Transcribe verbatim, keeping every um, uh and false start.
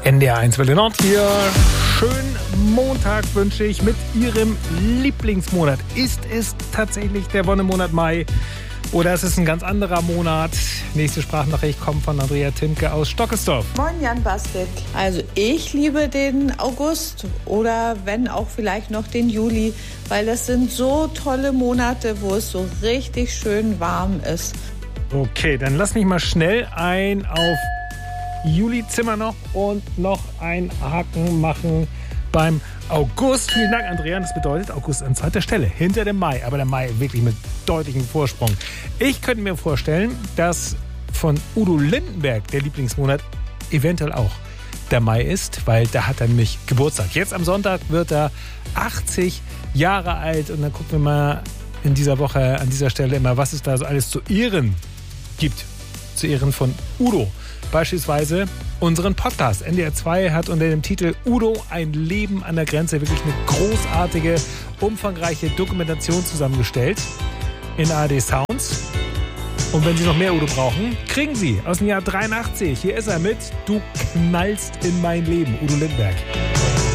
N D R eins Welle Nord hier. Schönen Montag wünsche ich mit Ihrem Lieblingsmonat. Ist es tatsächlich der Wonnemonat Mai oder ist es ein ganz anderer Monat? Nächste Sprachnachricht kommt von Andrea Timke aus Stockesdorf. Moin Jan Bastet. Also ich liebe den August oder wenn auch vielleicht noch den Juli, weil das sind so tolle Monate, wo es so richtig schön warm ist. Okay, dann lass mich mal schnell ein auf Juli-Zimmer noch und noch ein Haken machen beim August. Vielen Dank, Andrea. Das bedeutet August an zweiter Stelle, hinter dem Mai. Aber der Mai wirklich mit deutlichem Vorsprung. Ich könnte mir vorstellen, dass von Udo Lindenberg der Lieblingsmonat eventuell auch der Mai ist, weil da hat er nämlich Geburtstag. Jetzt am Sonntag wird er achtzig Jahre alt. Und dann gucken wir mal in dieser Woche an dieser Stelle immer, was es da so alles zu Ehren gibt. Zu Ehren von Udo. Beispielsweise unseren Podcast. N D R zwei hat unter dem Titel Udo, ein Leben an der Grenze wirklich eine großartige, umfangreiche Dokumentation zusammengestellt in A R D Sounds. Und wenn Sie noch mehr Udo brauchen, kriegen Sie aus dem Jahr dreiundachtzig. Hier ist er mit Du knallst in mein Leben, Udo Lindenberg.